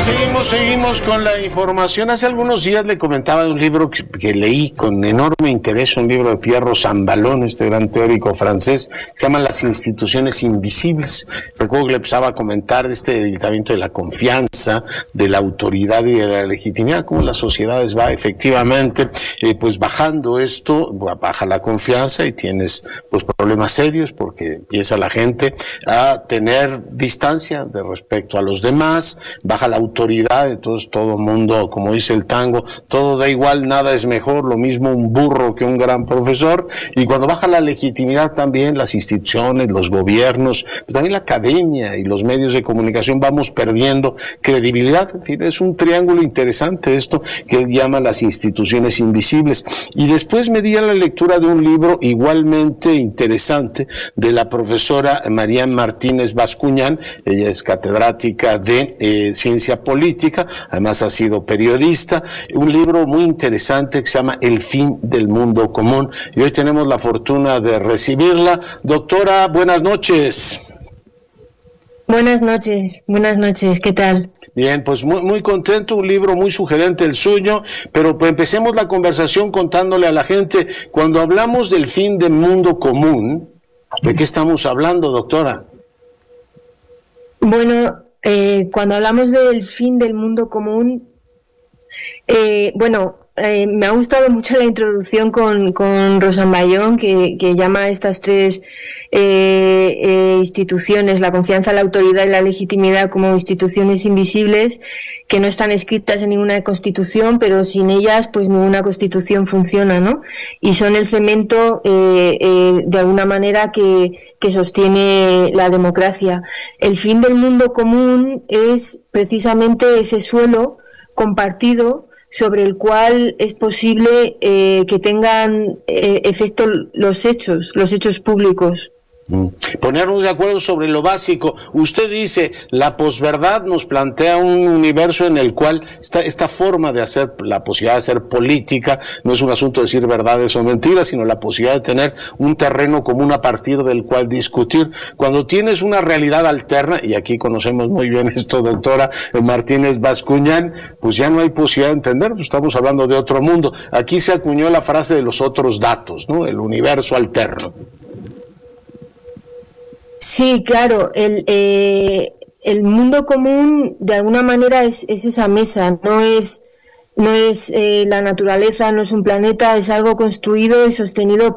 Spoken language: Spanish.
Seguimos con la información. Hace algunos días le comentaba de un libro que leí con enorme interés, un libro de Pierre Rosanvallon, este gran teórico francés, que se llama Las instituciones invisibles. Recuerdo que le empezaba a comentar de este debilitamiento de la confianza, de la autoridad y de la legitimidad, cómo las sociedades va efectivamente pues bajando esto, baja la confianza y tienes pues problemas serios porque empieza la gente a tener distancia de respecto a los demás, baja la autoridad, entonces todo mundo, como dice el tango, todo da igual, nada es mejor, lo mismo un burro que un gran profesor, y cuando baja la legitimidad también las instituciones, los gobiernos, pero también la academia y los medios de comunicación vamos perdiendo credibilidad. En fin, es un triángulo interesante esto que él llama las instituciones invisibles. Y después me di a la lectura de un libro igualmente interesante de la profesora Marian Martínez Bascuñán. Ella es catedrática de ciencia política, además ha sido periodista, un libro muy interesante que se llama El fin del mundo común, y hoy tenemos la fortuna de recibirla. Doctora, buenas noches. Buenas noches, ¿qué tal? Bien, pues muy contento, un libro muy sugerente el suyo, pero pues empecemos la conversación contándole a la gente, cuando hablamos del fin del mundo común, ¿de qué estamos hablando, doctora? Bueno, cuando hablamos del fin del mundo común, me ha gustado mucho la introducción con Rosanvallon, que llama a estas tres instituciones, la confianza, la autoridad y la legitimidad, como instituciones invisibles que no están escritas en ninguna constitución, pero sin ellas pues ninguna constitución funciona, ¿no? Y son el cemento de alguna manera que sostiene la democracia. El fin del mundo común es precisamente ese suelo compartido sobre el cual es posible que tengan efecto los hechos públicos. Ponernos de acuerdo sobre lo básico. Usted dice, la posverdad nos plantea un universo en el cual esta forma de hacer, la posibilidad de hacer política, no es un asunto de decir verdades o mentiras, sino la posibilidad de tener un terreno común a partir del cual discutir. Cuando tienes una realidad alterna, y aquí conocemos muy bien esto, doctora Martínez Bascuñán, pues ya no hay posibilidad de entender, pues estamos hablando de otro mundo. Aquí se acuñó la frase de los otros datos, ¿no? El universo alterno. Sí, claro, el mundo común de alguna manera es esa mesa, no es la naturaleza, no es un planeta, es algo construido y sostenido